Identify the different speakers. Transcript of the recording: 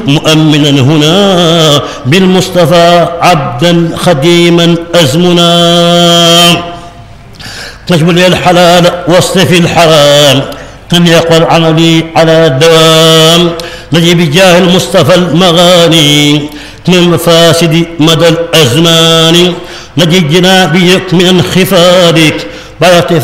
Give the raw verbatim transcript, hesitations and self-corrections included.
Speaker 1: مؤمنا هنا بالمصطفى عبدا خديما أزمنا. تجبل لي الحلال واصطفي الحرام كم يقول عملي على الدوام. نجي بجاه المصطفى المغاني من المفاسد مدى الأزمان. نجي جنابيك من انخفاضك